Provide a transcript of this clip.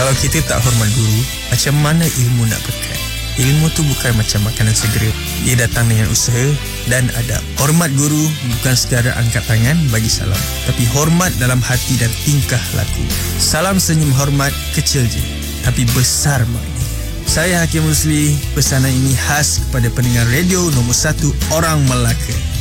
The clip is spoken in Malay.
Kalau kita tak hormat guru, macam mana ilmu nak berkat? Ilmu tu bukan macam makanan segera. Ia datang dengan usaha dan adab. Hormat guru bukan sekadar angkat tangan bagi salam, tapi hormat dalam hati dan tingkah laku. Salam senyum hormat kecil je, tapi besar maknanya. Saya Hakim Rusli. Pesanan ini khas kepada pendengar radio nombor 1 orang Melaka.